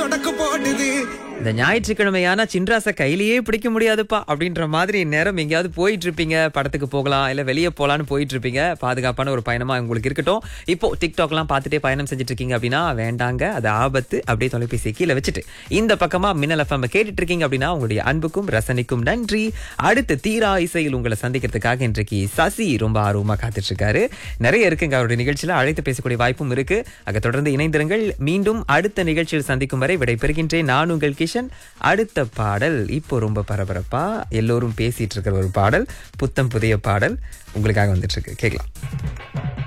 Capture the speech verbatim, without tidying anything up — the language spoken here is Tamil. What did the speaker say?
சொடக்கு போடுது. இந்த ஞாயிற்றுக்கிழமையான சின்ராச கையிலேயே பிடிக்க முடியாதுப்பா அப்படின்ற மாதிரி நேரம் எங்கேயாவது போயிட்டு இருப்பீங்க, படத்துக்கு போகலாம் இல்ல வெளியே போலான்னு போயிட்டு இருப்பீங்க. பாதுகாப்பான ஒரு பயணமா உங்களுக்கு இருக்கட்டும். இப்போ டிக்டாக் எல்லாம் பார்த்துட்டே பயணம் செஞ்சுட்டு இருக்கீங்க அப்படின்னா வேண்டாங்க, அது ஆபத்து. அப்படியே தொலைபேசி கீழே வச்சுட்டு இந்த பக்கமா மின்னல் எஃப்எம் கேட்டுட்டு இருக்கீங்க அப்படின்னா உங்களுடைய அன்புக்கும் ரசனைக்கும் நன்றி. அடுத்த தீரா இசையில் உங்களை சந்திக்கிறதுக்காக இன்றைக்கு சசி ரொம்ப ஆர்வமா காத்துட்டு இருக்காரு. நிறைய இருக்குங்க அவருடைய நிகழ்ச்சியில, அழைத்து பேசக்கூடிய வாய்ப்பும் இருக்கு. ஆக தொடர்ந்து இணைந்திருங்கள். மீண்டும் அடுத்த நிகழ்ச்சியில் சந்திக்கும் வரை விடைபெறுகின்றேன். நான் உங்கள் கிஷன். அடுத்த பாடல் இப்போ ரொம்ப பரபரப்பா எல்லோரும் பேசிட்டு இருக்கிற ஒரு பாடல், புத்தம் புதிய பாடல் உங்களுக்காக வந்துட்டு இருக்கு. கேட்கலாம்.